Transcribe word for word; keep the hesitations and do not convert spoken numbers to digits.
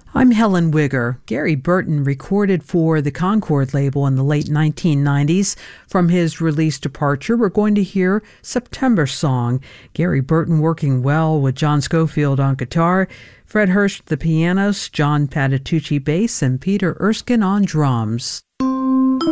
I'm Helen Wigger. Gary Burton recorded for the Concord label in the late nineteen nineties. From his release Departure, we're going to hear September Song. Gary Burton working well with John Scofield on guitar, Fred Hurst the pianos, John Patitucci bass, and Peter Erskine on drums.